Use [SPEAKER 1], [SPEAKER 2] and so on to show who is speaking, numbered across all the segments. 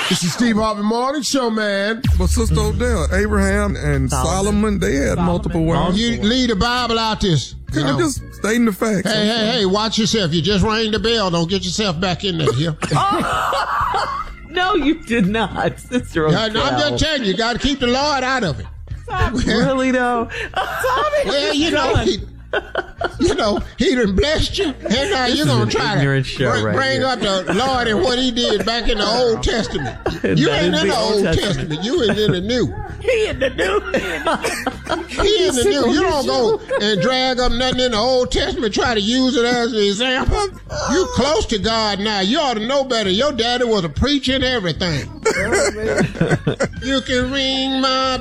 [SPEAKER 1] It's the Steve Harvey Morning Show, man.
[SPEAKER 2] But Sister Odell, Abraham and Solomon, they had multiple wives.
[SPEAKER 1] You leave the Bible out this.
[SPEAKER 2] I'm just stating the facts.
[SPEAKER 1] Hey, watch yourself. You just rang the bell. Don't get yourself back in there here.
[SPEAKER 3] No, you did not, Sister Odell.
[SPEAKER 1] I'm just telling you, you got to keep the Lord out of it.
[SPEAKER 3] Really, though?
[SPEAKER 1] Well, you know, he done blessed you, and now you're going to try to bring up the Lord and what he did back in the Old Testament. You ain't in the Old Testament. You ain't in the New.
[SPEAKER 3] He in the New.
[SPEAKER 1] He in the New. You don't go and drag up nothing in the Old Testament, try to use it as an example. You close to God now. You ought to know better. Your daddy was a preacher and everything. You can ring my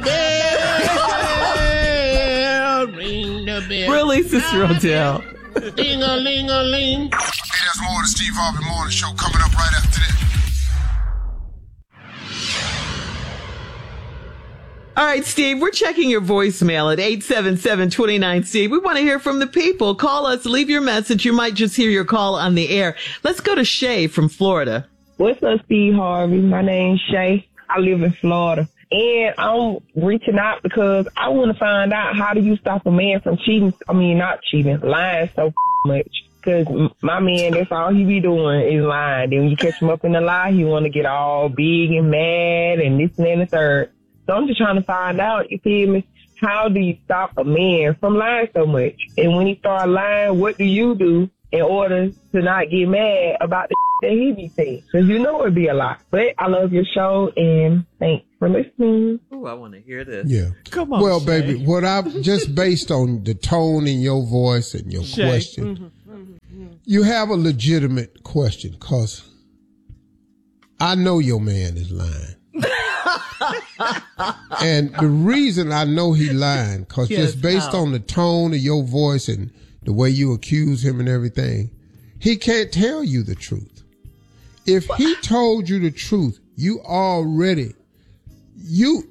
[SPEAKER 1] bell, ring the bell.
[SPEAKER 3] Really, Sister Odell?
[SPEAKER 1] Ding-a-ling-a-ling. Hey, there's more of the Steve Harvey Morning Show coming up right after this.
[SPEAKER 3] All right, Steve, we're checking your voicemail at 877-29-STEVE. We want to hear from the people. Call us, leave your message. You might just hear your call on the air. Let's go to Shay from Florida.
[SPEAKER 4] What's up, Steve Harvey? My name's Shay. I live in Florida. And I'm reaching out because I want to find out, how do you stop a man from lying so much? Because my man, that's all he be doing is lying. Then when you catch him up in the lie, he want to get all big and mad and this and that and the third. So I'm just trying to find out, you feel me, how do you stop a man from lying so much? And when he start lying, what do you do in order to not get mad about the that he be saying? Because you know it'd be a lot. But I love your show, and thanks for listening.
[SPEAKER 3] Oh, I want to hear this.
[SPEAKER 1] Yeah.
[SPEAKER 3] Come on,
[SPEAKER 1] well,
[SPEAKER 3] Shay.
[SPEAKER 1] baby, what I've just based on the tone in your voice and your question, you have a legitimate question, because I know your man is lying. And the reason I know he lying, because just based on the tone of your voice and the way you accuse him and everything, he can't tell you the truth. If he told you the truth, you already, you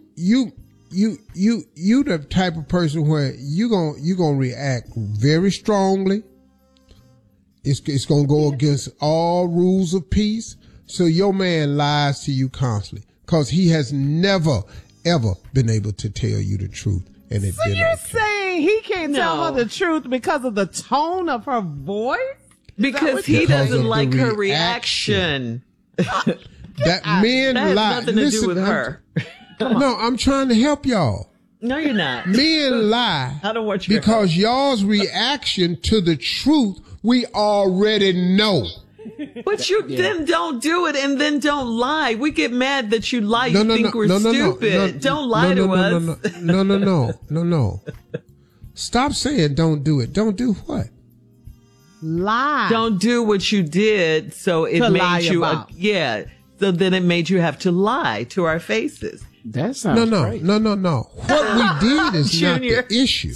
[SPEAKER 1] the type of person where you gonna react very strongly. It's gonna go against all rules of peace. So your man lies to you constantly, because he has never, ever been able to tell you the truth. And it
[SPEAKER 5] so you're saying he can't tell her the truth because of the tone of her voice?
[SPEAKER 3] Because he doesn't like her reaction.
[SPEAKER 1] That men lie.
[SPEAKER 3] Nothing to do with her.
[SPEAKER 1] No, I'm trying to help y'all.
[SPEAKER 3] No, you're not.
[SPEAKER 1] Men lie.
[SPEAKER 3] I don't want you
[SPEAKER 1] because y'all's reaction to the truth we already know.
[SPEAKER 3] But you then don't do it and then don't lie. We get mad that you lie. You think we're stupid. Don't lie to us.
[SPEAKER 1] No. Stop saying don't do it. Don't do what?
[SPEAKER 5] Lie.
[SPEAKER 3] Don't do what you did, so it made you so then it made you have to lie to our faces.
[SPEAKER 5] That sounds great.
[SPEAKER 1] No. What we did is not the issue.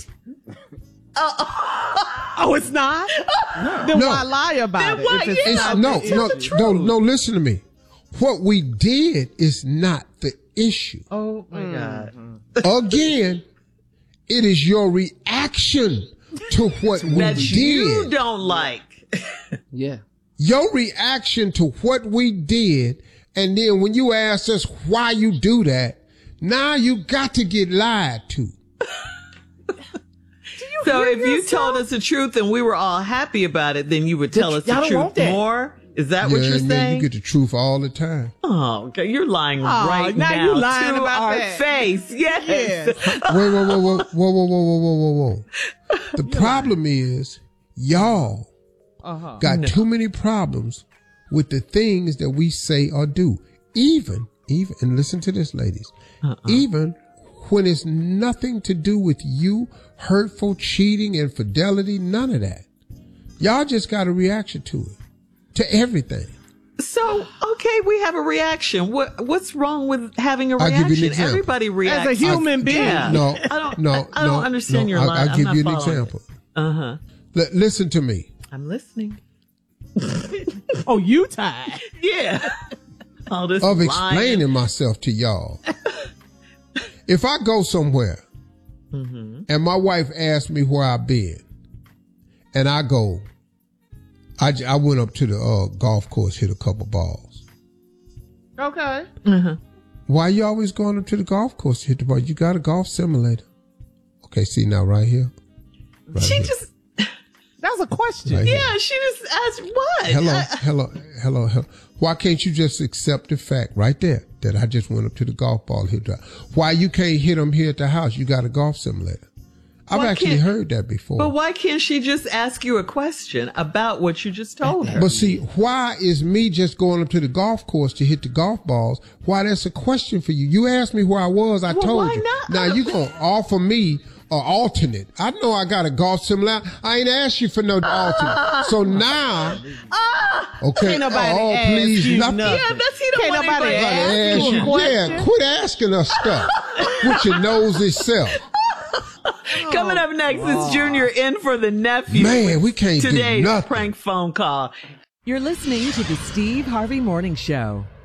[SPEAKER 5] Oh, it's not? Then why lie about it?
[SPEAKER 1] No, listen to me. What we did is not the issue.
[SPEAKER 3] Oh my God.
[SPEAKER 1] Again, it is your reaction to what we
[SPEAKER 3] that
[SPEAKER 1] did.
[SPEAKER 3] You don't like.
[SPEAKER 5] Yeah.
[SPEAKER 1] Your reaction to what we did, and then when you ask us why you do that, now you got to get lied to.
[SPEAKER 3] So if you told us the truth and we were all happy about it, then you would tell us the truth more? Is that what you're saying?
[SPEAKER 1] You get the truth all the time.
[SPEAKER 3] Oh, okay. You're lying right now
[SPEAKER 5] you lying
[SPEAKER 3] to
[SPEAKER 5] about
[SPEAKER 3] our
[SPEAKER 5] that.
[SPEAKER 3] face. Yes.
[SPEAKER 1] Whoa. The problem is y'all got too many problems with the things that we say or do. Even, and listen to this, ladies, even when it's nothing to do with you, hurtful, cheating, infidelity, none of that. Y'all just got a reaction to it, to everything.
[SPEAKER 3] So, okay, we have a reaction. What's wrong with having a reaction?
[SPEAKER 1] I'll give you an example.
[SPEAKER 3] Everybody reacts.
[SPEAKER 5] As a human being.
[SPEAKER 3] Yeah.
[SPEAKER 1] No,
[SPEAKER 3] I don't understand your line.
[SPEAKER 1] I'll give you an example. Listen to me.
[SPEAKER 3] I'm listening.
[SPEAKER 5] Oh, you tired?
[SPEAKER 3] Yeah. All this
[SPEAKER 1] of
[SPEAKER 3] lying.
[SPEAKER 1] Explaining myself to y'all. If I go somewhere and my wife asks me where I've been, and I go, I went up to the golf course, hit a couple balls.
[SPEAKER 5] Okay.
[SPEAKER 3] Uh-huh.
[SPEAKER 1] Why you always going up to the golf course to hit the ball? You got a golf simulator. Okay, see now right here.
[SPEAKER 5] That was a question.
[SPEAKER 1] Right
[SPEAKER 3] yeah, she just asked what?
[SPEAKER 1] Hello. Why can't you just accept the fact right there that I just went up to the golf ball hit drive? Why you can't hit them here at the house? You got a golf simulator. I've actually heard that before.
[SPEAKER 3] But why can't she just ask you a question about what you just told her?
[SPEAKER 1] But see, why is me just going up to the golf course to hit the golf balls? Why that's a question for you? You asked me where I was. I told
[SPEAKER 3] why
[SPEAKER 1] you.
[SPEAKER 3] not?
[SPEAKER 1] Now you gonna offer me an alternate. I know I got a golf simulator. I ain't asked you for no alternate. So now, okay.
[SPEAKER 5] Can't nobody ask
[SPEAKER 1] please,
[SPEAKER 5] you
[SPEAKER 1] nothing.
[SPEAKER 5] nothing.
[SPEAKER 3] Yeah, that's he don't
[SPEAKER 5] Can't
[SPEAKER 3] want
[SPEAKER 5] nobody
[SPEAKER 3] anybody
[SPEAKER 5] ask
[SPEAKER 3] asking
[SPEAKER 5] you a question.
[SPEAKER 1] Yeah, quit asking us stuff with your nose itself.
[SPEAKER 3] Coming up next is Junior in for the nephew.
[SPEAKER 1] Man, we can't do
[SPEAKER 3] Today's
[SPEAKER 1] nothing.
[SPEAKER 3] prank phone call.
[SPEAKER 6] You're listening to the Steve Harvey Morning Show.